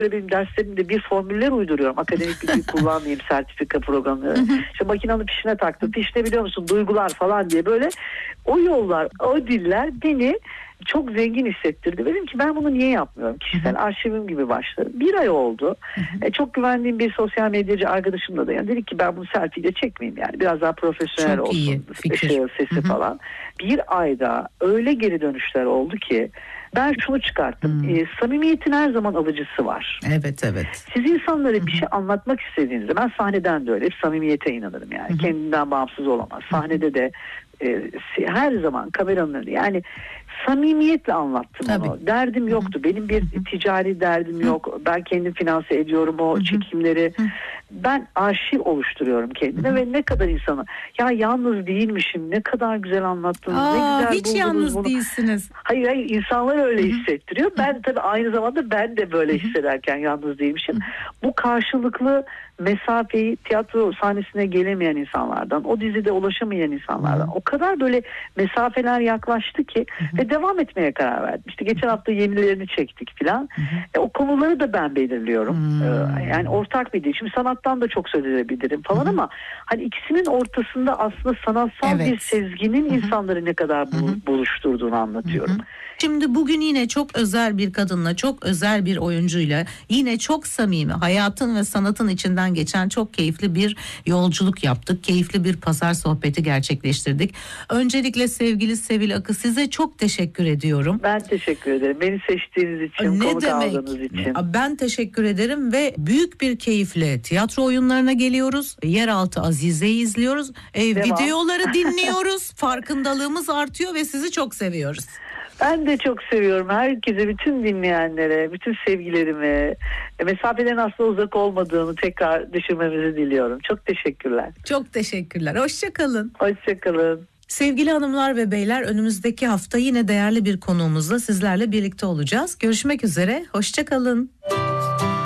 Benim derslerimde bir formüller uyduruyorum. Akademik bilgi kullanmayayım, sertifika programları. İşte makinenin fişine taktım. Fişte biliyor musun duygular falan diye böyle o yollar, o diller beni çok zengin hissettirdi. Dedim ki ben bunu niye yapmıyorum? Kişisel arşivim gibi başladım. 1 ay oldu. Çok güvendiğim bir sosyal medyacı arkadaşımla da dedik ki ben bunu selfie'de çekmeyeyim yani. Biraz daha profesyonel çok olsun. İyi fikir. Işığı, sesi falan. 1 ayda öyle geri dönüşler oldu ki ben şunu çıkarttım. Samimiyetin her zaman alıcısı var. Evet. Siz insanlara bir şey anlatmak istediğinizde, ben sahneden de öyle hep samimiyete inanırım yani. Kendinden bağımsız olamaz. Sahnede de her zaman kameranın önünde yani samimiyetle anlattım onu. Derdim yoktu. Benim bir ticari derdim yok. Ben kendim finanse ediyorum o çekimleri. Ben arşiv oluşturuyorum kendime ve ne kadar insana ya yalnız değilmişim, ne kadar güzel anlattınız, ne güzel hiç yalnız bunu. Değilsiniz. Hayır insanlar öyle hissettiriyor. Ben tabii aynı zamanda ben de böyle hissederken yalnız değilmişim. Bu karşılıklı mesafeyi tiyatro sahnesine gelemeyen insanlardan, o dizide ulaşamayan insanlardan o kadar böyle mesafeler yaklaştı ki ve devam etmeye karar verdim. İşte geçen hafta yenilerini çektik filan. O konuları da ben belirliyorum. Yani ortak bir değil. Şimdi sanattan da çok söz edebilirim falan ama hani ikisinin ortasında aslında sanatsal bir sezginin insanları ne kadar buluşturduğunu anlatıyorum. Şimdi bugün yine çok özel bir kadınla, çok özel bir oyuncuyla, yine çok samimi, hayatın ve sanatın içinden geçen çok keyifli bir yolculuk yaptık. Keyifli bir pazar sohbeti gerçekleştirdik. Öncelikle sevgili Sevil Akı, size çok teşekkür ediyorum. Ben teşekkür ederim. Beni seçtiğiniz için, konuk aldığınız için. Ben teşekkür ederim ve büyük bir keyifle tiyatro oyunlarına geliyoruz. Yeraltı Azize'yi izliyoruz. Videoları dinliyoruz. Farkındalığımız artıyor ve sizi çok seviyoruz. Ben de çok seviyorum. Herkese, bütün dinleyenlere, bütün sevgilerimi, mesafelerin aslında uzak olmadığını tekrar düşünmemizi diliyorum. Çok teşekkürler. Çok teşekkürler. Hoşça kalın. Hoşça kalın. Sevgili hanımlar ve beyler, önümüzdeki hafta yine değerli bir konuğumuzla sizlerle birlikte olacağız. Görüşmek üzere. Hoşça kalın.